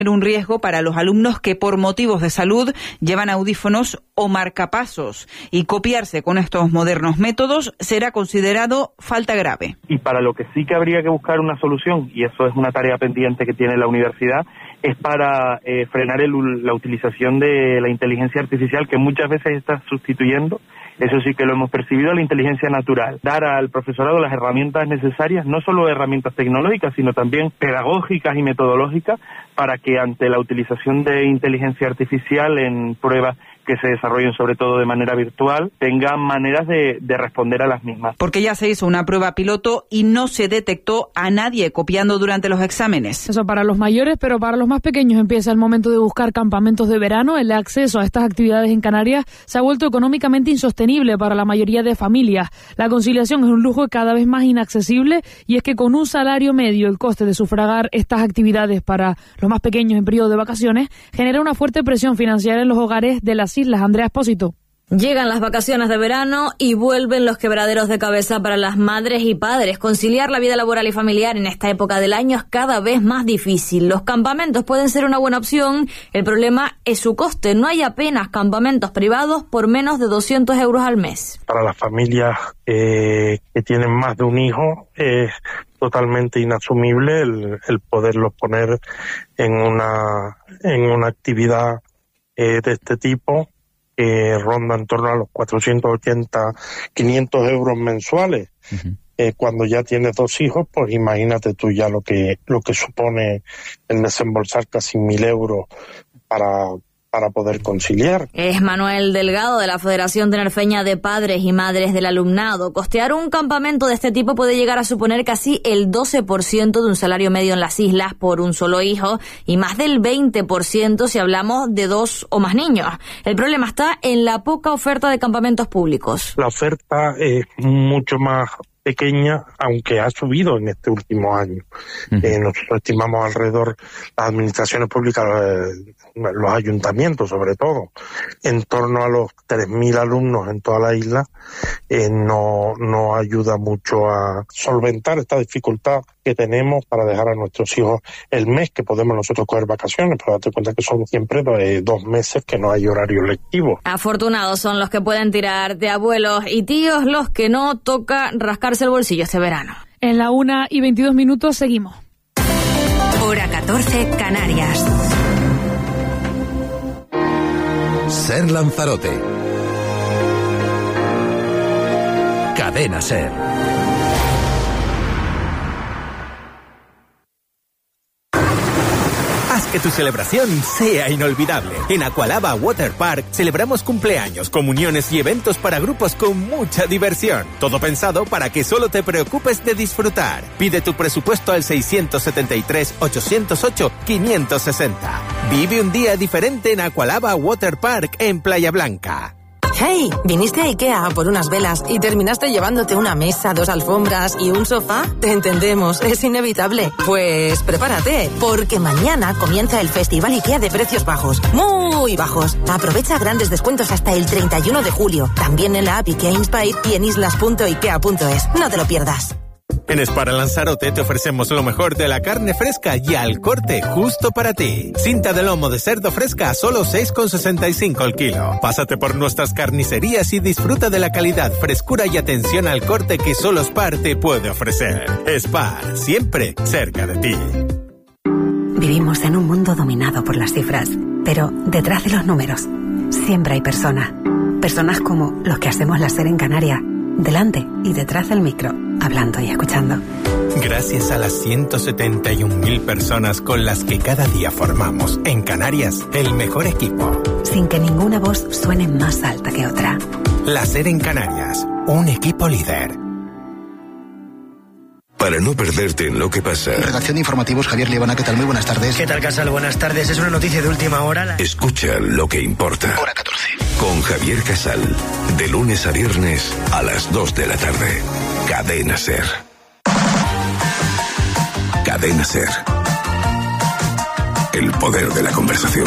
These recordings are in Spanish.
un riesgo para los alumnos que por motivos de salud llevan audífonos o marcapasos, y copiarse con estos modernos métodos será considerado falta grave. Y para lo que sí que habría que buscar una solución, y eso es una tarea pendiente que tiene la universidad, es para frenar la utilización de la inteligencia artificial, que muchas veces está sustituyendo, eso sí que lo hemos percibido, la inteligencia natural. Dar al profesorado las herramientas necesarias, no solo herramientas tecnológicas, sino también pedagógicas y metodológicas, para que ante la utilización de inteligencia artificial en pruebas que se desarrollen sobre todo de manera virtual, tengan maneras de responder a las mismas. Porque ya se hizo una prueba piloto y no se detectó a nadie copiando durante los exámenes. Eso para los mayores, pero para los más pequeños empieza el momento de buscar campamentos de verano. El acceso a estas actividades en Canarias se ha vuelto económicamente insostenible para la mayoría de familias. La conciliación es un lujo cada vez más inaccesible, y es que con un salario medio el coste de sufragar estas actividades para los más pequeños en periodo de vacaciones genera una fuerte presión financiera en los hogares de las islas. Andrea Espósito. Llegan las vacaciones de verano y vuelven los quebraderos de cabeza para las madres y padres. Conciliar la vida laboral y familiar en esta época del año es cada vez más difícil. Los campamentos pueden ser una buena opción, el problema es su coste. No hay apenas campamentos privados por menos de 200 euros al mes. Para las familias que tienen más de un hijo es totalmente inasumible el poderlos poner en una actividad de este tipo, que ronda en torno a los 480, 500 euros mensuales. Uh-huh. Cuando ya tienes 2 hijos, pues imagínate tú ya lo que supone el desembolsar casi 1.000 euros para poder conciliar. Es Manuel Delgado, de la Federación Tinerfeña de Padres y Madres del Alumnado. Costear un campamento de este tipo puede llegar a suponer casi el 12% de un salario medio en las islas por un solo hijo, y más del 20% si hablamos de 2 o más niños. El problema está en la poca oferta de campamentos públicos. La oferta es mucho más pequeña, aunque ha subido en este último año. Uh-huh. Nosotros estimamos alrededor, las administraciones públicas, los ayuntamientos sobre todo, en torno a los 3.000 alumnos en toda la isla. No ayuda mucho a solventar esta dificultad que tenemos para dejar a nuestros hijos el mes que podemos nosotros coger vacaciones, pero date cuenta que son siempre 2 meses que no hay horario lectivo. Afortunados son los que pueden tirar de abuelos y tíos, los que no toca rascarse el bolsillo este verano. En la 1:22 seguimos. Hora 14, Canarias. Ser Lanzarote. Cadena Ser. Haz que tu celebración sea inolvidable. En Aqualaba Water Park celebramos cumpleaños, comuniones y eventos para grupos con mucha diversión. Todo pensado para que solo te preocupes de disfrutar. Pide tu presupuesto al 673-808-560. Vive un día diferente en Aqualaba Water Park en Playa Blanca. Hey, viniste a IKEA por unas velas y terminaste llevándote una mesa, 2 alfombras y un sofá. Te entendemos, es inevitable. Pues prepárate, porque mañana comienza el Festival IKEA de precios bajos. Muy bajos. Aprovecha grandes descuentos hasta el 31 de julio. También en la app IKEA Inspire y en islas.ikea.es. No te lo pierdas. En Spar Lanzarote te ofrecemos lo mejor de la carne fresca y al corte justo para ti. Cinta de lomo de cerdo fresca a solo 6,65 el kilo. Pásate por nuestras carnicerías y disfruta de la calidad, frescura y atención al corte que solo Spar te puede ofrecer. Spar, siempre cerca de ti. Vivimos en un mundo dominado por las cifras, pero detrás de los números siempre hay personas. Personas como los que hacemos la SER en Canarias, delante y detrás del micro, hablando y escuchando. Gracias a las 171.000 personas con las que cada día formamos en Canarias el mejor equipo. Sin que ninguna voz suene más alta que otra. La SER en Canarias, un equipo líder. Para no perderte en lo que pasa. Redacción de informativos, Javier Liebana, ¿qué tal? Muy buenas tardes. ¿Qué tal, Casal? Buenas tardes. Es una noticia de última hora. Escucha lo que importa. Hora 14. Con Javier Casal. De lunes a viernes a las 2 de la tarde. Cadena Ser. Cadena Ser. El poder de la conversación.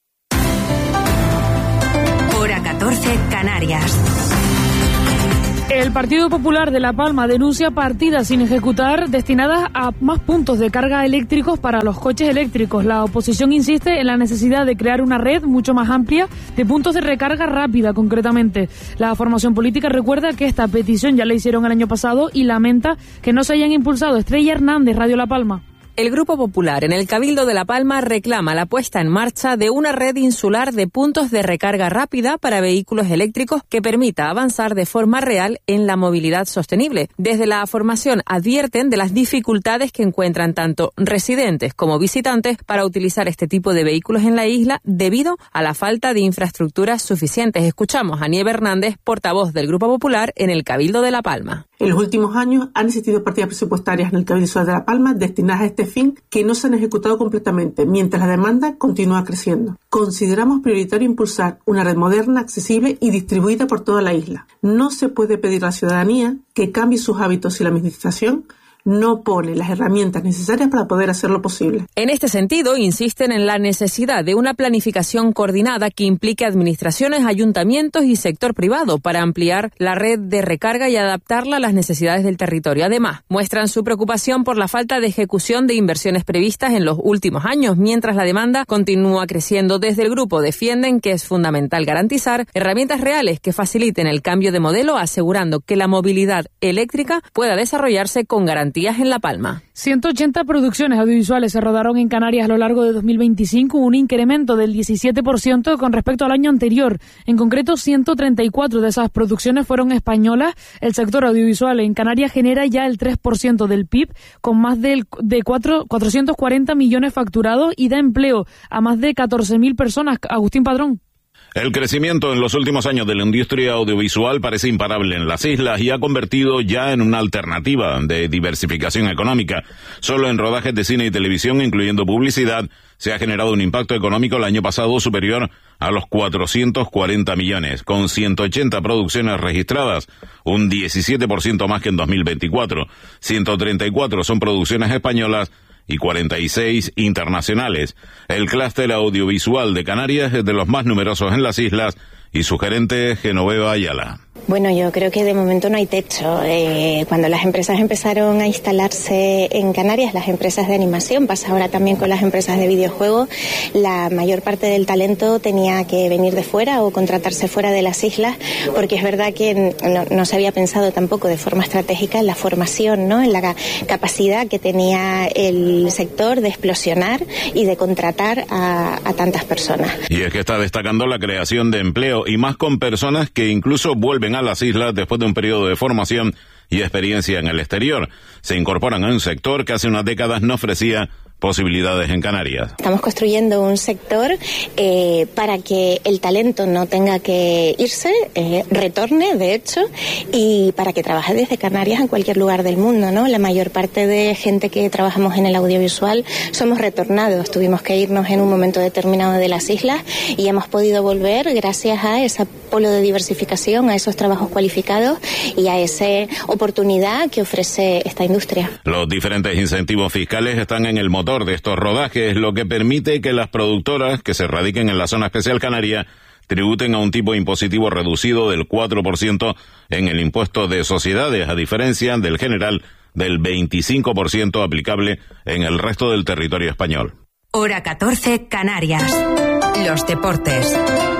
Hora 14, Canarias. El Partido Popular de La Palma denuncia partidas sin ejecutar destinadas a más puntos de carga eléctricos para los coches eléctricos. La oposición insiste en la necesidad de crear una red mucho más amplia de puntos de recarga rápida, concretamente. La formación política recuerda que esta petición ya la hicieron el año pasado y lamenta que no se hayan impulsado. Estrella Hernández, Radio La Palma. El Grupo Popular en el Cabildo de La Palma reclama la puesta en marcha de una red insular de puntos de recarga rápida para vehículos eléctricos que permita avanzar de forma real en la movilidad sostenible. Desde la formación advierten de las dificultades que encuentran tanto residentes como visitantes para utilizar este tipo de vehículos en la isla debido a la falta de infraestructuras suficientes. Escuchamos a Nieve Hernández, portavoz del Grupo Popular en el Cabildo de La Palma. En los últimos años han existido partidas presupuestarias en el Cabildo de La Palma destinadas a este fin que no se han ejecutado completamente, mientras la demanda continúa creciendo. Consideramos prioritario impulsar una red moderna, accesible y distribuida por toda la isla. No se puede pedir a la ciudadanía que cambie sus hábitos si la administración no pone las herramientas necesarias para poder hacerlo posible. En este sentido, insisten en la necesidad de una planificación coordinada que implique administraciones, ayuntamientos y sector privado para ampliar la red de recarga y adaptarla a las necesidades del territorio. Además, muestran su preocupación por la falta de ejecución de inversiones previstas en los últimos años, mientras la demanda continúa creciendo. Desde el grupo defienden que es fundamental garantizar herramientas reales que faciliten el cambio de modelo, asegurando que la movilidad eléctrica pueda desarrollarse con garantías en La Palma. 180 producciones audiovisuales se rodaron en Canarias a lo largo de 2025, un incremento del 17% con respecto al año anterior. En concreto, 134 de esas producciones fueron españolas. El sector audiovisual en Canarias genera ya el 3% del PIB, con más de 440 millones facturados y da empleo a más de 14.000 personas. Agustín Padrón. El crecimiento en los últimos años de la industria audiovisual parece imparable en las islas y ha convertido ya en una alternativa de diversificación económica. Solo en rodajes de cine y televisión, incluyendo publicidad, se ha generado un impacto económico el año pasado superior a los 440 millones, con 180 producciones registradas, un 17% más que en 2024. 134 son producciones españolas y 46 internacionales. El clúster audiovisual de Canarias es de los más numerosos en las islas y su gerente Genoveva Ayala. Bueno, yo creo que de momento no hay techo. Cuando las empresas empezaron a instalarse en Canarias, las empresas de animación, pasa ahora también con las empresas de videojuegos, la mayor parte del talento tenía que venir de fuera o contratarse fuera de las islas, porque es verdad que no se había pensado tampoco de forma estratégica en la formación, ¿no? En la capacidad que tenía el sector de explosionar y de contratar a tantas personas. Y es que está destacando la creación de empleo y más con personas que incluso vuelven a las islas después de un periodo de formación y experiencia en el exterior. Se incorporan a un sector que hace unas décadas no ofrecía posibilidades en Canarias. Estamos construyendo un sector para que el talento no tenga que irse, retorne, de hecho, y para que trabaje desde Canarias en cualquier lugar del mundo, ¿no? La mayor parte de gente que trabajamos en el audiovisual somos retornados. Tuvimos que irnos en un momento determinado de las islas y hemos podido volver gracias a ese polo de diversificación, a esos trabajos cualificados y a esa oportunidad que ofrece esta industria. Los diferentes incentivos fiscales están en el motor de estos rodajes, lo que permite que las productoras que se radiquen en la zona especial canaria tributen a un tipo impositivo reducido del 4% en el impuesto de sociedades, a diferencia del general del 25% aplicable en el resto del territorio español. Hora 14, Canarias. Los deportes.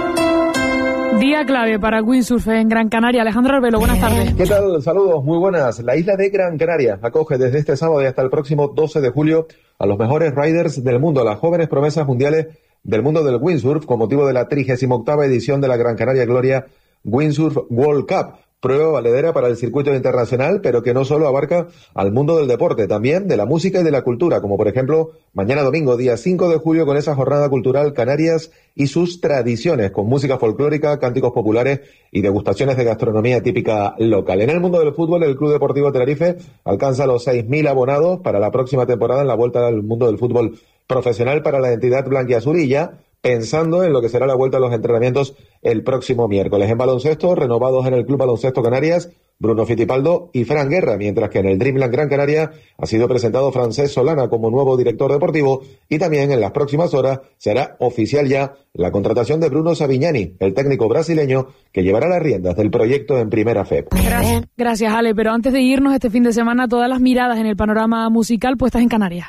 Día clave para windsurf en Gran Canaria. Alejandro Arbelo, buenas tardes. ¿Qué tal? Saludos, muy buenas. La isla de Gran Canaria acoge desde este sábado y hasta el próximo 12 de julio a los mejores riders del mundo, las jóvenes promesas mundiales del mundo del windsurf, con motivo de la 38ª edición de la Gran Canaria Gloria Windsurf World Cup. Prueba valedera para el circuito internacional, pero que no solo abarca al mundo del deporte, también de la música y de la cultura, como por ejemplo mañana domingo, día 5 de julio, con esa jornada cultural Canarias y sus tradiciones, con música folclórica, cánticos populares y degustaciones de gastronomía típica local. En el mundo del fútbol, el Club Deportivo Tenerife alcanza los 6.000 abonados para la próxima temporada en la vuelta al mundo del fútbol profesional para la entidad blanquiazul y ya pensando en lo que será la vuelta a los entrenamientos el próximo miércoles. En baloncesto, renovados en el Club Baloncesto Canarias, Bruno Fittipaldo y Fran Guerra, mientras que en el Dreamland Gran Canaria ha sido presentado Francesc Solana como nuevo director deportivo, y también en las próximas horas será oficial ya la contratación de Bruno Savignani, el técnico brasileño que llevará las riendas del proyecto en Primera FEP. Gracias, Ale, pero antes de irnos este fin de semana, todas las miradas en el panorama musical puestas en Canarias.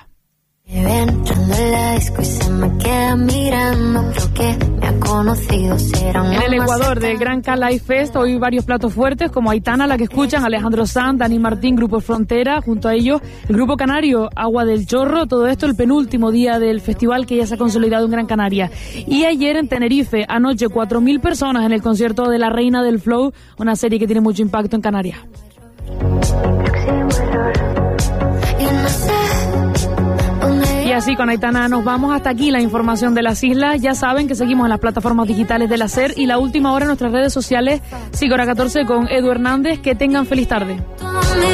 En el Ecuador del Gran K Live Fest hoy varios platos fuertes como Aitana, la que escuchan, Alejandro Sanz, Dani Martín, Grupo Frontera, junto a ellos el Grupo Canario, Agua del Chorro, todo esto el penúltimo día del festival que ya se ha consolidado en Gran Canaria. Y ayer en Tenerife, anoche 4.000 personas en el concierto de La Reina del Flow, una serie que tiene mucho impacto en Canarias. Y así con Aitana nos vamos. Hasta aquí la información de las islas. Ya saben que seguimos en las plataformas digitales de la SER y la última hora en nuestras redes sociales, Sigora 14 con Edu Hernández. Que tengan feliz tarde.